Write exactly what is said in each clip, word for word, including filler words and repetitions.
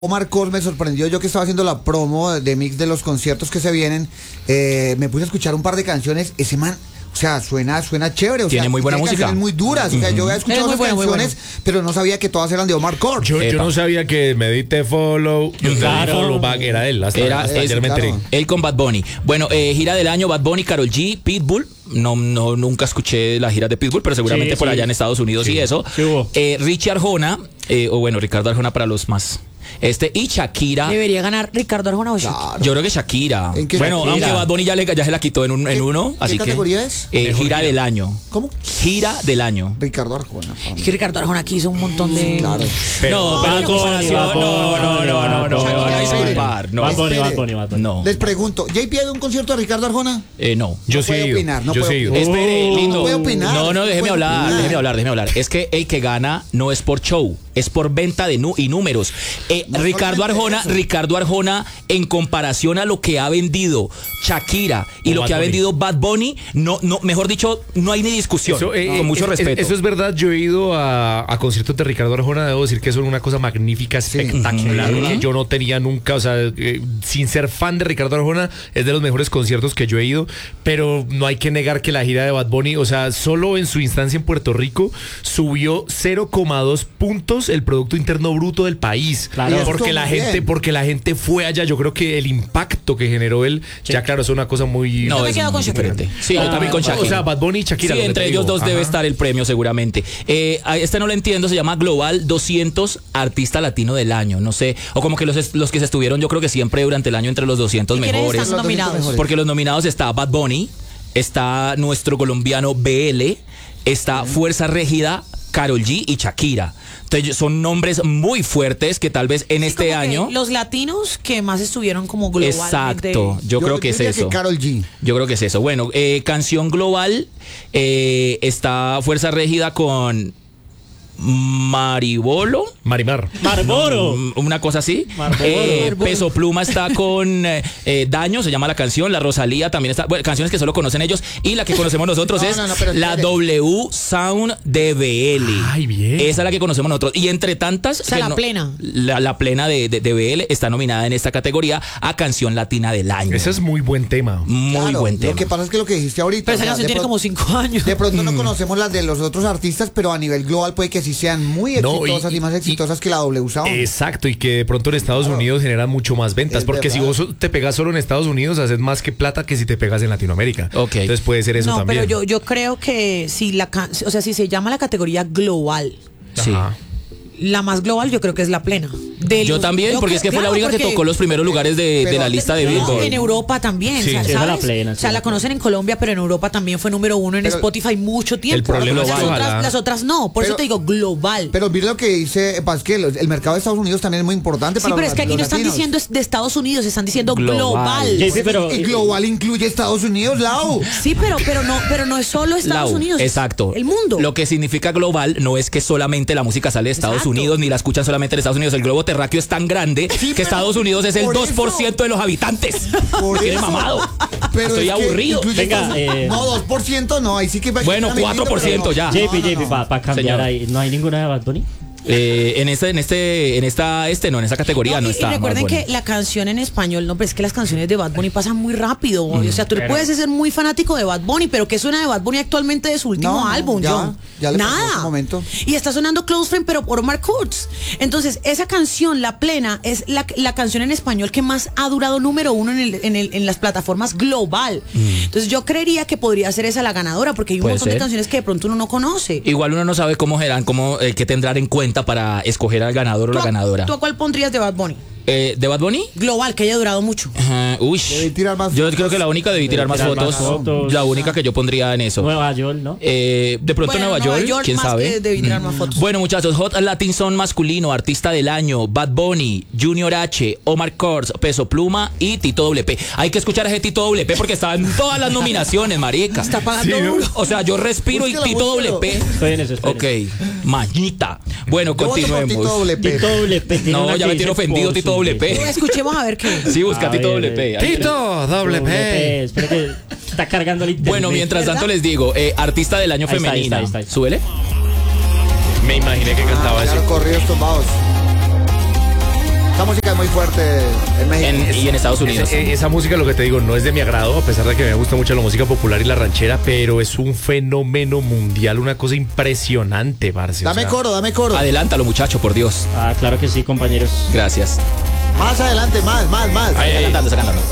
Omar Kors me sorprendió, yo que estaba haciendo la promo de mix de los conciertos que se vienen, eh, me puse a escuchar un par de canciones, ese man, o sea, suena, suena chévere, o tiene sea, muy buena tiene música, canciones muy duras, uh-huh. O sea, yo había escuchado esas bueno, canciones, bueno. pero no sabía que todas eran de Omar Kors. Yo, yo no sabía que me diste follow, yo Claro. te di follow back, era él, hasta, Era- hasta es- ayer me enteré. claro. Él con Bad Bunny. Bueno, eh, gira del año, Bad Bunny, Karol G, Pitbull. No, no, nunca escuché la gira de Pitbull, pero seguramente Sí, por sí. allá en Estados Unidos Sí. y eso. Sí hubo. Eh, Richie Arjona, eh, o bueno, Ricardo Arjona para los más. Este, y Shakira. Debería ganar Ricardo Arjona o Shakira. Claro. Yo creo que Shakira. ¿En qué Bueno, Shakira? aunque Bad Bunny ya, le, ya se la quitó en, un, en ¿Qué- uno. qué Así categoría que, es? Eh, gira del año. ¿Cómo? Gira del año. Ricardo Arjona. Es que Ricardo Arjona aquí hizo un montón de... Claro. Pero- no, pero en Bad Bunny, comparación. Bad Bunny, No, no, no, no, no. Shakira, No, espere. disculpar, no. Bad Bunny, Espere. Bad Bunny, Bad Bunny. No. Les pregunto, ¿J P ha ido a un concierto de Ricardo Arjona? Eh, no. Yo No sí he puede ido, opinar, no yo sí puede he ido. opinar. Espere, Oh. lindo. No puede opinar. No, no, déjeme puede hablar, opinar. déjeme hablar, déjeme hablar. Es que el que gana no es por show, es por venta de nu y números. Eh, No Ricardo solamente Arjona, eso. Ricardo Arjona, en comparación a lo que ha vendido Shakira y O lo Bad que ha Bunny. vendido Bad Bunny, no, no, mejor dicho, no hay ni discusión. Eso, eh, con mucho es- es- respeto. Eso es verdad, yo he ido a, a conciertos de Ricardo Arjona, debo decir que son una cosa magnífica, espectacular, Ujú. que yo no tenía nunca, o sea, eh, sin ser fan de Ricardo Arjona, es de los mejores conciertos que yo he ido, pero no hay que negar que la gira de Bad Bunny, o sea, solo en su instancia en Puerto Rico, subió cero coma dos puntos el Producto Interno Bruto del país, Claro. porque Esto la muy gente, bien. porque la gente fue allá, yo creo que el impacto que generó él, ya claro, es una cosa muy... no, me es quedo con diferente. Sí, yo Ah, también con o Shakira. sea, Bad Bunny y Shakira. Sí, lo que entre te ellos digo. dos debe Ajá. estar el premio seguramente. Eh, a este no lo entiendo, se llama Global doscientos Artista Latino del Año. No sé, o como que los, es- los que se estuvieron yo creo que siempre durante el año entre los doscientos ¿Y quiénes mejores. están Los doscientos nominados? mejores. Porque los nominados está Bad Bunny, está nuestro colombiano B L, está Fuerza Régida, Karol G y Shakira. Entonces son nombres muy fuertes que tal vez en Sí, este como que año... Los latinos que más estuvieron como globalmente... Exacto, yo, creo que es diría eso. Karol G. Yo creo que es eso. Bueno, eh, canción global, eh, está Fuerza Régida con Maribolo. Marimar. Marlboro. Mm, Una cosa así. Marlboro. Eh, Marlboro. Peso Pluma está con eh, eh, Daño, se llama la canción. La Rosalía también está. Bueno, canciones que solo conocen ellos. Y la que conocemos nosotros No, es no, no, pero la espere. W Sound de B L. Ay, bien. Esa es la que conocemos nosotros. Y entre tantas. O sea, que la plena. La, la plena de, de, de B L está nominada en esta categoría a Canción Latina del Año. Ese es muy buen tema. Muy Claro, buen tema. Lo que pasa es que lo que dijiste ahorita... Pero esa o sea, canción de tiene pro- como cinco años. De pronto no conocemos las de los otros artistas, pero a nivel global puede que sí sean muy No, exitosas y, y- más exitosas que la W Sound. Exacto, y que de pronto en Estados Claro. Unidos generan mucho más ventas, Es porque si verdad. vos te pegas solo en Estados Unidos, haces más que plata que si te pegas en Latinoamérica. Ok. Entonces puede ser eso No, también. pero yo, yo creo que si la can- o sea, si se llama la categoría global, Sí. Ajá. la más global yo creo que es la plena. De Yo los- también, yo porque creo- es que fue la claro, única que porque- tocó los primeros lugares de, de Pero- la lista de No, Billboard. en Europa también, Sí, o sea, sí, esa ¿sabes? la plena, o sea, sí. la conocen en Colombia, pero en Europa también fue número uno en Pero- Spotify mucho tiempo. problema las, es que otras, ojalá- las otras no, por eso Pero- te digo global. Pero mira lo que dice Pasquel, el mercado de Estados Unidos también es muy importante sí, para pero los es que aquí los no están latinos. diciendo es de Estados Unidos, están diciendo Global. global. Sí, sí, pero- Y global incluye Estados Unidos, Lau. Sí, pero, pero no, pero no es solo Estados Lau, Unidos. es exacto. El mundo. Lo que significa global no es que solamente la música sale de Estados Exacto. Unidos ni la escuchan solamente en Estados Unidos. El globo terráqueo es tan grande que pero Estados Unidos es el por dos por ciento eso- de los habitantes. Por Tiene eso. mamado. Pero Estoy es que aburrido. incluye Venga, Estados- eh. No, dos por ciento no, ahí sí que... Bueno, cuatro por ciento ya. J P, J P, para cambiar Señor. ahí. ¿No hay ninguna de Bad Bunny? Eh, en este, en este, en esta, este no, en esa categoría no, No, y, está. y recuerden Bad Bunny. que la canción en español, no, pero es que las canciones de Bad Bunny pasan muy rápido. Mm, o sea, tú pero- puedes ser muy fanático de Bad Bunny, pero ¿qué suena de Bad Bunny actualmente de su último No, no, álbum, ya, John? ya le pasó Nada. ese momento. Y está sonando Close Friend, pero por Omar Kurz. Entonces, esa canción, La Plena, es la, la canción en español que más ha durado número uno en, el, en, el, en las plataformas global. Entonces, yo creería que podría ser esa la ganadora, porque hay un Mm. Puede montón de ser. canciones que de pronto uno no conoce. Igual uno no sabe cómo serán, cómo, eh, qué tendrán en cuenta para escoger al ganador o ¿Tú la a- ganadora. ¿Tú a cuál pondrías de Bad Bunny? Eh, ¿De Bad Bunny? Global, que haya durado mucho. Ajá, uy. Debí tirar más Yo fotos. creo que la única debí tirar, más, tirar más fotos, fotos. La única que yo pondría en eso. Nueva York, ¿no? Eh, de pronto Bueno, Nueva, York, quién más sabe. que debí tirar más fotos. Bueno, muchachos, Hot Latin Son masculino, artista del año, Bad Bunny, Junior H, Omar Kors, Peso Pluma y Tito W P. Hay que escuchar a ese Tito W P porque está en todas las nominaciones, marica. Está pagando Sí, ¿no? duro. O sea, yo respiro y Búsquelo, Tito búsquelo. W P. Estoy en eso, estoy en Ok, mañita. Bueno, Yo voto por Tito continuemos. W P. Tito W P. tiene No, una ya que me tiene dice ofendido por Tito su W P. pecho. Escuchemos a ver qué. Sí, busca A Tito ver, W P. eh, Ahí. Tito W P. Espera que está cargando el internet. Bueno, mientras tanto les digo, eh, artista del año Ahí está, ahí femenina. está, ahí está. Súbele. Me imaginé que cantaba Claro, eso. corridos tumbados. Estamos muy fuerte en México. En- y en Estados Unidos. Esa, esa música, lo que te digo, no es de mi agrado, a pesar de que me gusta mucho la música popular y la ranchera, pero es un fenómeno mundial, una cosa impresionante, parce. o Dame sea, coro, dame coro. Adelántalo, muchacho, por Dios. Ah, claro que sí, compañeros. Gracias. Más adelante, más, más, más. Ahí, ahí, cantando, está cantando.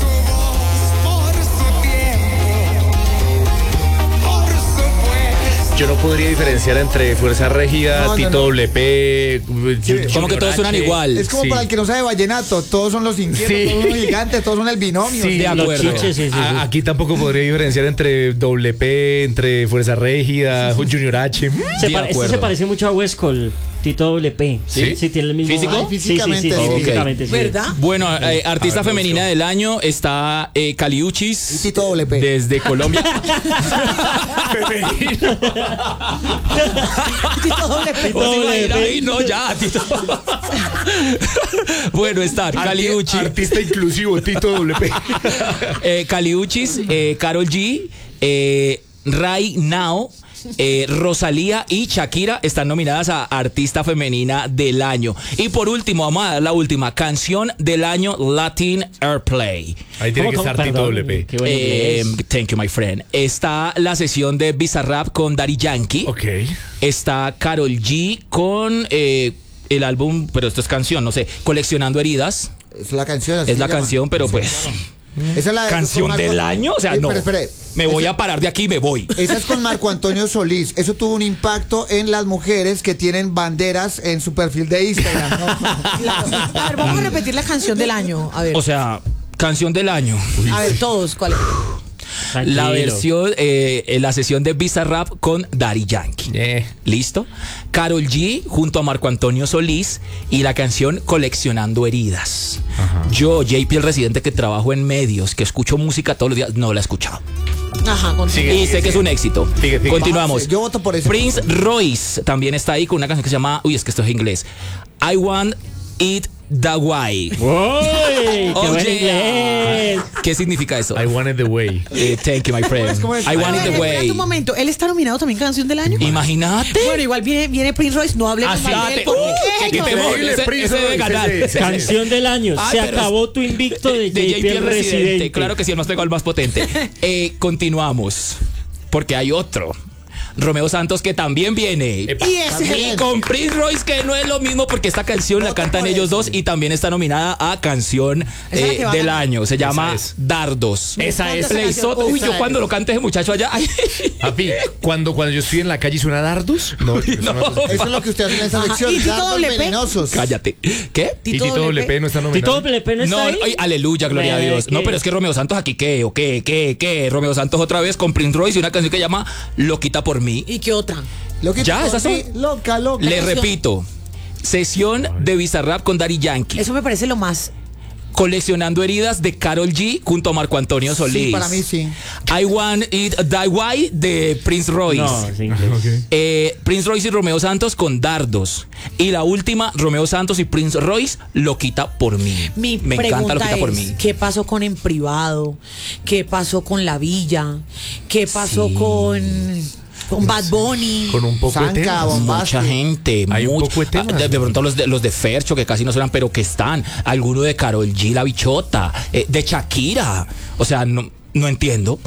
Yo no podría diferenciar entre Fuerza Régida, No, no, Tito no. W P. Junior Como que todos suenan H. igual. Es como Sí. para el que no sabe vallenato, todos son los inquietos, Sí. todos son los gigantes, todos son el binomio. Sí, de Los acuerdo. chiches, sí, sí, sí. A- Aquí tampoco podría diferenciar entre W P, entre Fuerza Régida, Junior H. Se de pa- este acuerdo. se parece mucho a Westcol, Tito W P. ¿Sí? Sí, tiene el mismo. ¿Físico? Ay, físicamente, sí, sí, sí, sí. físicamente, sí. ¿Verdad? Bueno, eh, artista A ver, femenina Lucio. del año está eh, Y Caliuchis. Tito W P. Desde Colombia. Tito doble P. ¿Vos te imaginas? Ay, no, ya, Tito. Bueno, está Caliuchis. Artista inclusivo, Tito W P. Eh, Caliuchis, eh, Karol G, eh, Rai Now, eh, Rosalía y Shakira están nominadas a Artista Femenina del Año. Y por último, vamos a dar la última canción del año, Latin Airplay. Ahí tiene ¿Cómo, que cómo? estar Tito Perdón, W P. qué buen Eh, inglés. thank you, my friend. Está la sesión de Bizarrap con Daddy Yankee. Ok. Está Karol G con eh, el álbum, pero esto es canción, no sé, Coleccionando Heridas. Es la canción. así Es la se llama. canción, pero pues... Esa es la ¿Canción con Marco- del año? O sea, Eh, no. espere, espere. Me voy Esa- a parar de aquí y me voy. Esa es con Marco Antonio Solís. Eso tuvo un impacto en las mujeres que tienen banderas en su perfil de Instagram, ¿no? A ver, vamos a repetir la canción del año. A ver, O sea, canción del año. a ver, todos, ¿cuál es? La Tranquilo. versión, eh, eh, la sesión de Bizarrap con Daddy Yankee. Eh. ¿Listo? Karol G junto a Marco Antonio Solís y la canción Coleccionando Heridas. Yo, J P, el residente que trabajo en medios, que escucho música todos los días, no la he escuchado. Ajá, con Sigue, Y sigue, sé que sigue. es un éxito. Sigue, sigue. Continuamos. Yo voto por ese. Prince Royce también está ahí con una canción que se llama, uy, es que esto es inglés. I Want It That Way. ¡Uy! ¡Qué Oh, buen yeah. inglés! ¿Qué significa eso? I wanted the way. Eh, thank you, my friend. ¿Cómo es? I Want It The Espérate Way. un momento, ¿él está nominado también canción del año? Imagínate. Bueno, igual viene, viene Prince Royce, no hablemos Así, mal de él, date. porque- Uh, que no, quitemos no, ese- Prince ese debe Royce, ganar. ese- ese- Canción del año. Ay, Se pero es- acabó tu invicto de, de J P el Residente. Claro que sí, el más pegado, el más potente. Eh, continuamos. Porque hay otro. Romeo Santos que también viene. Epa. Y ese Y con Prince Royce, que no es lo mismo porque esta canción la cantan ellos dos y también está nominada a canción Esa es la eh, que va a del ganar. año. Se llama es. Dardos. Esa es. Play Esa Sot- canción. Uy, yo Esa cuando es. lo cante ese muchacho allá. ay. Papi, cuando, cuando yo estoy en la calle suena dardos. No, eso no. No, Eso es lo que usted hace en esa Ajá. sección. ¿Y Tito Dardos W P? venenosos. Cállate. ¿Qué? Y Tito W P no está Tito nominado. W P no está No, ahí. ay, aleluya, gloria a Eh, Dios. No, ¿qué? pero es que Romeo Santos aquí, ¿qué? ¿O qué? ¿Qué? ¿Qué? Romeo Santos otra vez con Prince Royce y una canción que llama Loquita por mí. ¿Y qué otra? Lo que Ya, esas son- sí, loca, loca. Le canción. repito, sesión de Bizarrap con Daddy Yankee. Eso me parece lo más. Coleccionando heridas de Karol G junto a Marco Antonio Solís. Sí, para mí sí. I Want It That Way de Prince Royce. No, es inglés. Eh, Prince Royce y Romeo Santos con Dardos. Y la última, Romeo Santos y Prince Royce, Loquita por mí. Mi Me encanta pregunta Loquita por es, mí. ¿qué pasó con En Privado? ¿Qué pasó con La Villa? ¿Qué pasó Sí. con, con Bad Bunny? Con un poco de Zanca, temas. bombastic. Mucha gente, Hay un mucho- poco de temas, ah, de, de ¿no? pronto los de, los de Fercho, que casi no suenan, pero que están. Alguno de Karol G, La Bichota, eh, de Shakira. O sea, no, no entiendo.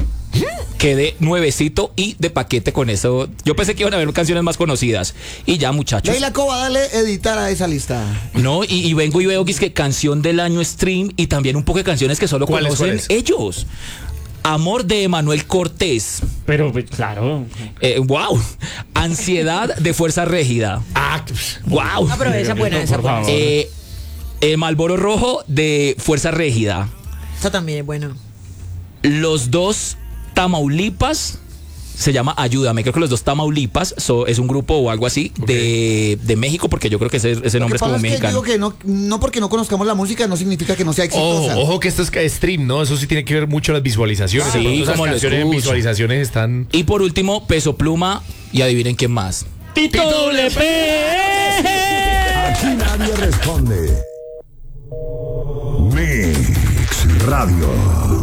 Quedé nuevecito y de paquete con eso. Yo pensé que iban a haber canciones más conocidas. Y ya, muchachos. Leila Coba, dale editar a esa lista. No, y, y vengo y veo que es que canción del año stream y también un poco de canciones que solo ¿Cuáles, conocen cuáles? ellos. Amor de Emanuel Cortés. Pero, pues, claro. Eh, wow. Ansiedad de Fuerza Régida. Ah, pff, Wow. Ah, pero esa es buena, esa es Por buena. favor. Eh, el Malboro Rojo de Fuerza Régida. Esa también es buena. Los dos Tamaulipas. Se llama Ayúdame. Creo que los dos Tamaulipas so- es un grupo o algo así de, de México, porque yo creo que ese, ese Lo nombre que es como pasa es que mexicano. digo que no, no porque no conozcamos la música no significa que no sea Ojo, exitosa. ojo que esto es ca- stream, ¿no? Eso sí tiene que ver mucho las visualizaciones. Sí, De pronto esas como lo canciones en escucho. visualizaciones están. Y por último, Peso Pluma. Y adivinen quién más. Tito W P. Aquí nadie responde. Mix Radio.